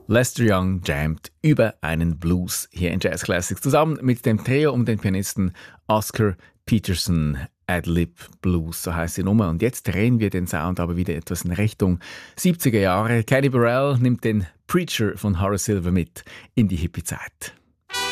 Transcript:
Lester Young jammt über einen Blues hier in Jazz Classics zusammen mit dem Trio um den Pianisten Oscar Peterson. Adlib Blues, so heisst die Nummer. Und jetzt drehen wir den Sound aber wieder etwas in Richtung 70er Jahre. Kenny Burrell nimmt den Preacher von Horace Silver mit in die Hippie-Zeit.